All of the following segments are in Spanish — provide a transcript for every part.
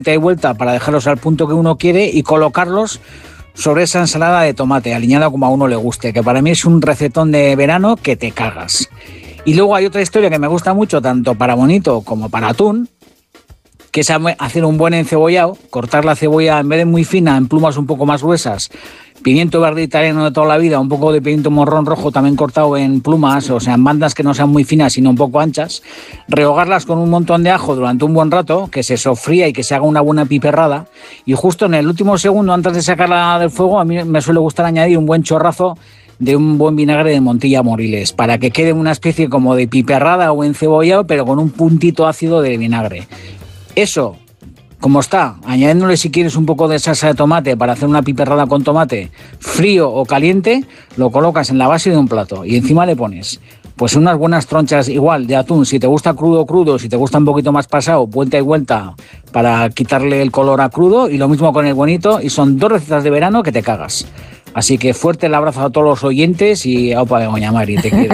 y vuelta para dejarlos al punto que uno quiere y colocarlos sobre esa ensalada de tomate, alineada como a uno le guste, que para mí es un recetón de verano que te cagas. Y luego hay otra historia que me gusta mucho, tanto para bonito como para atún, que es hacer un buen encebollado, cortar la cebolla en vez de muy fina, en plumas un poco más gruesas, pimiento verde italiano de toda la vida, un poco de pimiento morrón rojo también cortado en plumas, o sea, en bandas que no sean muy finas, sino un poco anchas, rehogarlas con un montón de ajo durante un buen rato, que se sofría y que se haga una buena piperrada, y justo en el último segundo, antes de sacarla del fuego, a mí me suele gustar añadir un buen chorrazo de un buen vinagre de Montilla Moriles, para que quede una especie como de piperrada o encebollado, pero con un puntito ácido de vinagre. Eso, como está, añadiéndole si quieres un poco de salsa de tomate para hacer una piperrada con tomate, frío o caliente, lo colocas en la base de un plato y encima le pones pues unas buenas tronchas igual de atún, si te gusta crudo, si te gusta un poquito más pasado, vuelta y vuelta para quitarle el color a crudo, y lo mismo con el bonito, y son 2 recetas de verano que te cagas. Así que fuerte el abrazo a todos los oyentes y aupa de Doña Mari, te quiero.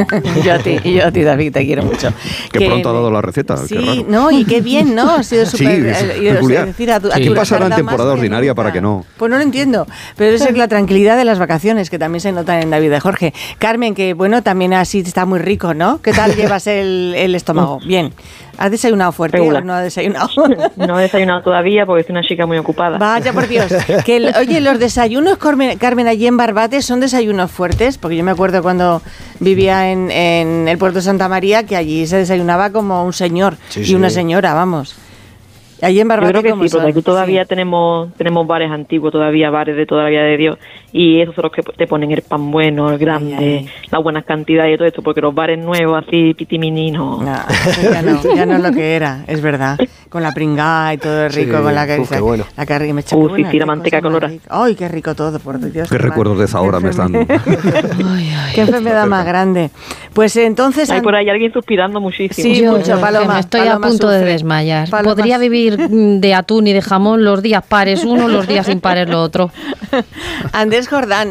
yo a ti, David, te quiero mucho. Qué pronto ha dado la receta. Sí, qué raro. No, y qué bien, ¿no? Ha sido súper... Sí, es peculiar. ¿Qué pasará en temporada ordinaria para que no? Pues no lo entiendo, pero es la tranquilidad de las vacaciones, que también se nota en David de Jorge. Carmen, que bueno, también así está muy rico, ¿no? ¿Qué tal llevas el estómago? Bien. ¿Has desayunado fuerte o no has desayunado? No he desayunado todavía porque soy una chica muy ocupada. Vaya, por Dios. Oye, los desayunos, Carmen, allí en Barbate, ¿son desayunos fuertes? Porque yo me acuerdo cuando vivía en el puerto de Santa María, que allí se desayunaba como un señor y una señora, vamos. Allí en Barbate, yo creo que sí, porque aquí todavía tenemos bares antiguos, todavía bares de toda la vida de Dios, y esos son los que te ponen el pan bueno, el grande, las buenas cantidades y todo esto, porque los bares nuevos, así, pitimini, no. Ya no es lo que era, es verdad. Con la pringá y todo rico, con la que... qué bueno. La carne me echa sí, la manteca colorada. Ay, qué rico todo, por Dios. Qué recuerdos de esa hora me están... Qué enfermedad más grande. Pues entonces... Hay por ahí alguien suspirando muchísimo. Sí, mucho, Paloma. Me estoy a punto de desmayar. Paloma. Podría vivir de atún y de jamón los días pares uno, los días impares lo otro. Andrés Jordán,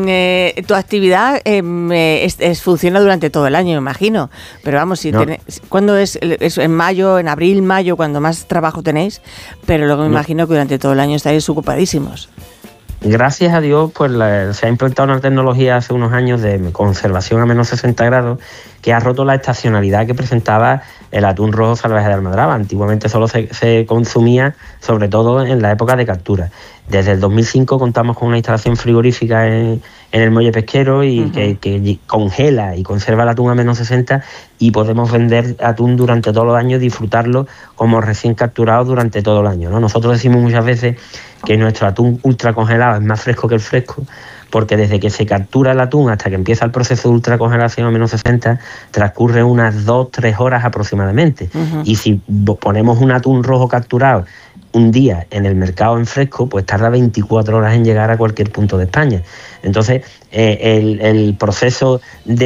tu actividad funciona durante todo el año, me imagino. Pero vamos, ¿cuándo es? ¿Es en mayo, en abril, mayo, cuando más trabajo tenéis? Pero luego me imagino que durante todo el año estáis ocupadísimos. Gracias a Dios, pues se ha implantado una tecnología hace unos años de conservación a menos 60 grados que ha roto la estacionalidad que presentaba el atún rojo salvaje de Almadraba. Antiguamente solo se consumía, sobre todo en la época de captura. Desde el 2005 contamos con una instalación frigorífica en el muelle pesquero y que congela y conserva el atún a menos 60, y podemos vender atún durante todo el año y disfrutarlo como recién capturado durante todo el año, ¿no? Nosotros decimos muchas veces que nuestro atún ultra congelado es más fresco que el fresco, porque desde que se captura el atún hasta que empieza el proceso de ultracongelación a menos 60 transcurre unas 2-3 horas aproximadamente. Y si ponemos un atún rojo capturado un día en el mercado en fresco, pues tarda 24 horas en llegar a cualquier punto de España. Entonces, el proceso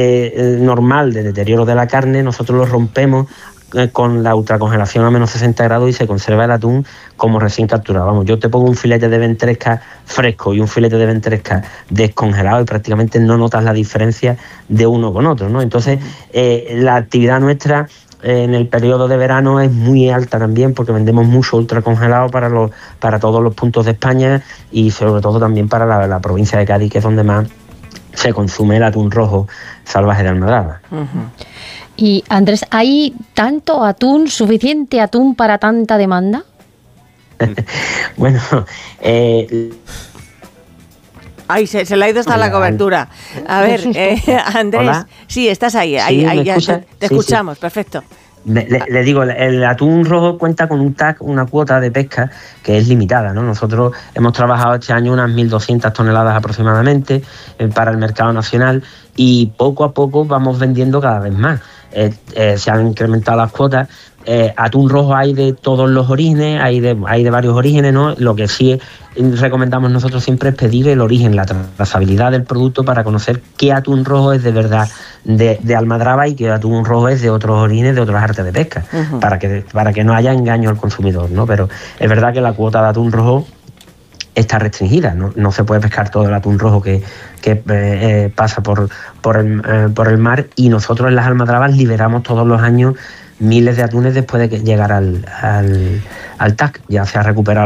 normal de deterioro de la carne nosotros lo rompemos con la ultracongelación a menos 60 grados y se conserva el atún como recién capturado. Vamos, yo te pongo un filete de ventresca fresco y un filete de ventresca descongelado y prácticamente no notas la diferencia de uno con otro, ¿no? Entonces, la actividad nuestra en el periodo de verano es muy alta también, porque vendemos mucho ultracongelado para todos los puntos de España y sobre todo también para la provincia de Cádiz, que es donde más se consume el atún rojo salvaje de Almadraba. Y Andrés, ¿hay tanto atún, suficiente atún para tanta demanda? Bueno, Ay, se le ha ido hasta la cobertura. A ver, Andrés, ¿Hola? Sí, estás ahí, ¿Sí, me ya escucha? te escuchamos, sí. Perfecto. Le digo, el atún rojo cuenta con un TAC, una cuota de pesca que es limitada, ¿no? Nosotros hemos trabajado este año unas 1.200 toneladas aproximadamente para el mercado nacional, y poco a poco vamos vendiendo cada vez más. Se han incrementado las cuotas. Atún rojo hay de todos los orígenes, hay de varios orígenes, ¿no? Lo que sí recomendamos nosotros siempre es pedir el origen, la trazabilidad del producto, para conocer qué atún rojo es de verdad de Almadraba y qué atún rojo es de otros orígenes, de otras artes de pesca, para que no haya engaño al consumidor, ¿no? Pero es verdad que la cuota de atún rojo está restringida, no se puede pescar todo el atún rojo que pasa por el mar, y nosotros en las Almadrabas liberamos todos los años miles de atunes después de llegar al TAC. Ya se ha recuperado